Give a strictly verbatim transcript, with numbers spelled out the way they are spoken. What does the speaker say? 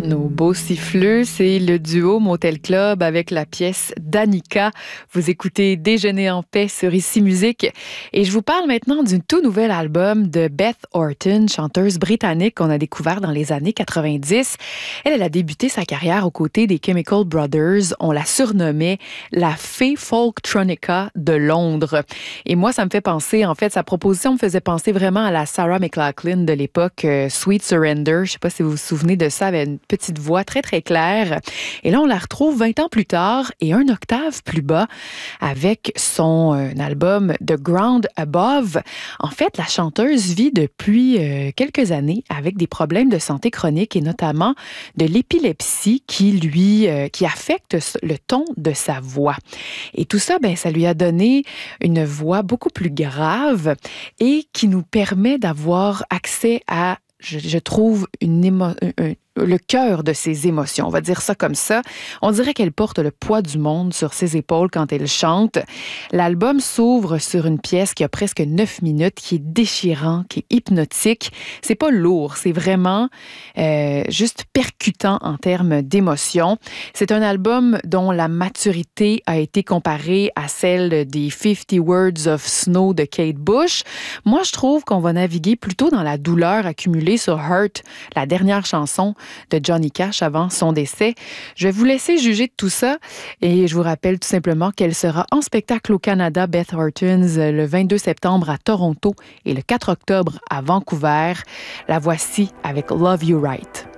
Nos beaux siffleux, c'est le duo Motel Club avec la pièce Danica. Vous écoutez Déjeuner en paix sur Ici Musique. Et je vous parle maintenant d'un tout nouvel album de Beth Orton, chanteuse britannique qu'on a découvert dans les années quatre-vingt-dix. Elle, elle a débuté sa carrière aux côtés des Chemical Brothers. On la surnommait la fée folktronica de Londres. Et moi, ça me fait penser, en fait, sa proposition me faisait penser vraiment à la Sarah McLachlan de l'époque, euh, Sweet Surrender. Je sais pas si vous vous souvenez de ça, avec une petite voix très, très claire. Et là, on la retrouve vingt ans plus tard et un octave plus bas avec son euh, album The Ground Above. En fait, la chanteuse vit depuis euh, quelques années avec des problèmes de santé chronique et notamment de l'épilepsie qui lui, euh, qui affecte le ton de sa voix. Et tout ça, ben, ça lui a donné une voix beaucoup plus grave et qui nous permet d'avoir accès à, je, je trouve, une émo, un, le cœur de ses émotions. On va dire ça comme ça. On dirait qu'elle porte le poids du monde sur ses épaules quand elle chante. L'album s'ouvre sur une pièce qui a presque neuf minutes, qui est déchirant, qui est hypnotique. C'est pas lourd, c'est vraiment euh, juste percutant en termes d'émotion. C'est un album dont la maturité a été comparée à celle des Fifty Words of Snow de Kate Bush. Moi, je trouve qu'on va naviguer plutôt dans la douleur accumulée sur Hurt, la dernière chanson de Johnny Cash avant son décès. Je vais vous laisser juger de tout ça et je vous rappelle tout simplement qu'elle sera en spectacle au Canada, Beth Orton, le vingt-deux septembre à Toronto et le quatre octobre à Vancouver. La voici avec Love You Right.